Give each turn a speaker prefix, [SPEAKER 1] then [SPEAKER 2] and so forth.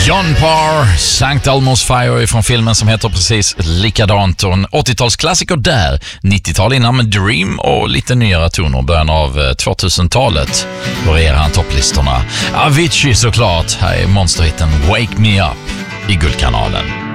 [SPEAKER 1] John Parr, St. Elmo's Fire från filmen som heter precis likadant. Och en 80-talsklassiker där, 90-tal innan med Dream och lite nyare toner, början av 2000-talet. Varierar han topplistorna. Avicii såklart, här är monsterhitten Wake Me Up i Guldkanalen.